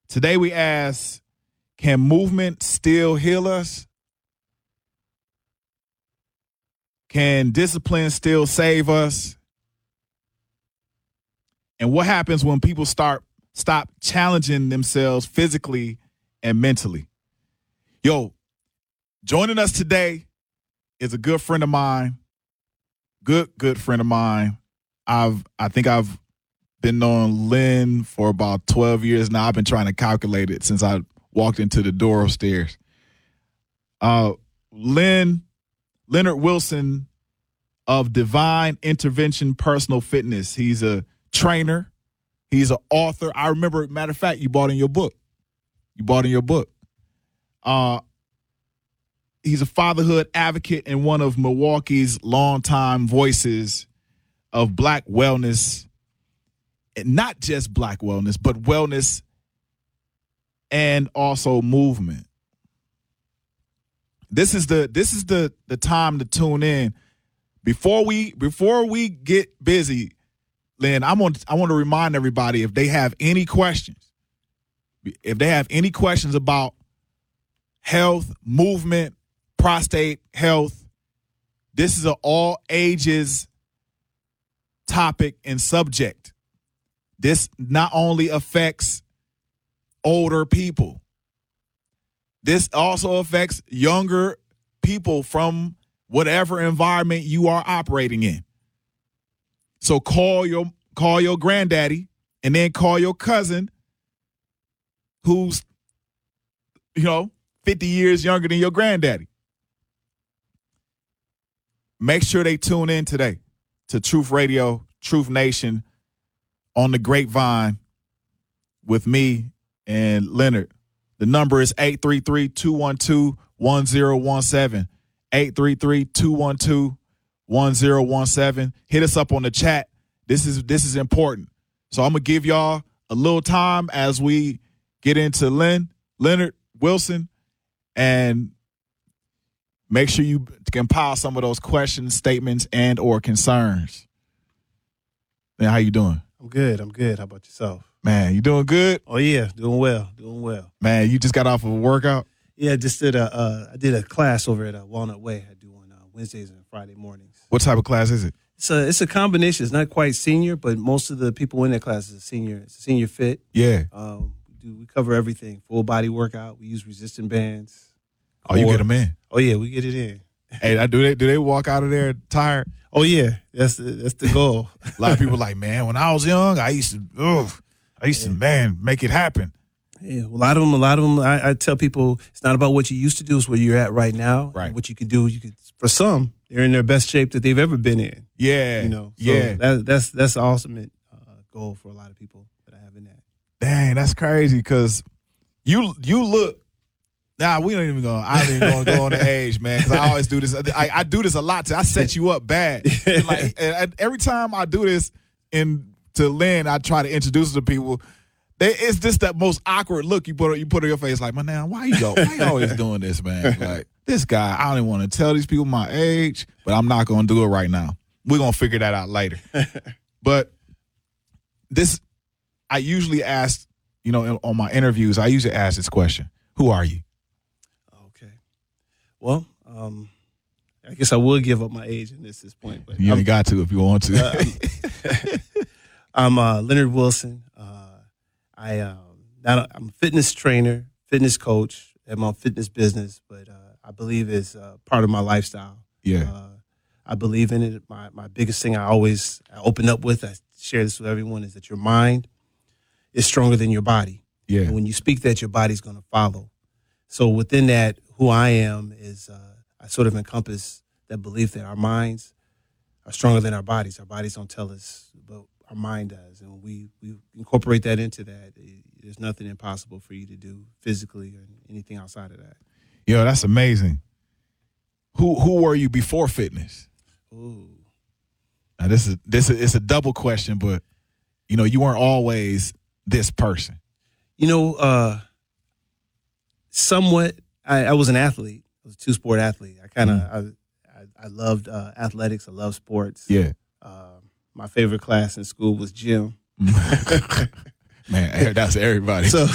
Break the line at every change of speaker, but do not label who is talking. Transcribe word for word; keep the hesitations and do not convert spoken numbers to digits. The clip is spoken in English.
Today we ask, can movement still heal us? Can discipline still save us? And what happens when people start stop challenging themselves physically and mentally? Yo, joining us today is a good friend of mine. Good, good friend of mine. I've I think I've been knowing Lynn for about twelve years now. I've been trying to calculate it since I walked into the door upstairs. Uh, Lynn, Leonard Wilson of Divine Intervention Personal Fitness. He's a trainer. He's an author. I remember, matter of fact, you bought in your book. You bought in your book. Uh, he's a fatherhood advocate and one of Milwaukee's longtime voices of Black wellness. And not just Black wellness, but wellness and also movement. This is the this is the the time to tune in. Before we before we get busy, Lynn, I want I want to remind everybody, if they have any questions, if they have any questions about health, movement, prostate health, this is an all ages topic and subject. This not only affects older people, this also affects younger people from whatever environment you are operating in. So call your call your granddaddy and then call your cousin who's, you know, fifty years younger than your granddaddy. Make sure they tune in today to Truth Radio, Truth Nation, on the Grapevine with me and Leonard. The number is eight three three, two one two, one zero one seven. eight three three, two one two, one zero one seven. Hit us up on the chat. This is this is important. So I'm going to give y'all a little time as we get into Lynn, Leonard Wilson, and make sure you compile some of those questions, statements, and or concerns. Man, how you doing?
I'm good. I'm good. How about yourself?
Man, you doing good?
Oh yeah, doing well. Doing well.
Man, you just got off of a workout?
Yeah, just did a uh, I did a class over at uh, Walnut Way. I do on uh, Wednesdays and Friday mornings.
What type of class is it?
It's a it's a combination. It's not quite senior, but most of the people in that class is a senior. It's a senior fit.
Yeah.
Um, we, do, we cover everything. Full body workout. We use resistant bands.
Oh, you get them in?
Oh yeah, we get it in.
Hey, I do they do they walk out of there tired?
Oh yeah, that's the, that's the goal.
A lot of people like, man, when I was young, I used to, ugh, I used yeah. to, man, make it happen.
Yeah, a lot of them, a lot of them. I, I tell people it's not about what you used to do; it's where you're at right now.
Right.
What you could do. You could. For some, they're in their best shape that they've ever been in.
Yeah.
You know. So
yeah.
That, that's that's the ultimate uh, goal for a lot of people that I have in that.
Dang, that's crazy because you you look. Nah, we don't even go. I don't even go on the age, man. Because I always do this. I, I do this a lot. Too. I set you up bad. Like and every time I do this, in to Lynn, I try to introduce to people. They, it's just that most awkward look you put you put on your face. Like, man, now why you go? Why you always doing this, man? Like this guy. I don't even want to tell these people my age, but I'm not going to do it right now. We're gonna figure that out later. But this, I usually ask. You know, on my interviews, I usually ask this question: who are you?
Well, um, I guess I will give up my age in this, this point. But
you ain't got to if you want to.
uh, I'm, I'm uh, Leonard Wilson. Uh, I, um, not a, I'm a fitness trainer, fitness coach, have my own fitness business, but uh, I believe it's uh, part of my lifestyle.
Yeah.
Uh, I believe in it. My, my biggest thing I always I open up with, I share this with everyone, is that your mind is stronger than your body.
Yeah.
And when you speak that, your body's going to follow. So within that, who I am is uh, I sort of encompass that belief that our minds are stronger than our bodies. Our bodies don't tell us, but our mind does. And when we, we incorporate that into that, it, there's nothing impossible for you to do physically or anything outside of that.
Yo, that's amazing. Who who were you before fitness?
Ooh.
Now this is this is it's a double question, but you know, you weren't always this person.
You know, uh, somewhat. I, I was an athlete. I was a two-sport athlete. I kind of, mm. I, I, I loved uh, athletics. I love sports.
Yeah.
Uh, my favorite class in school was gym.
Man, that's everybody.
So,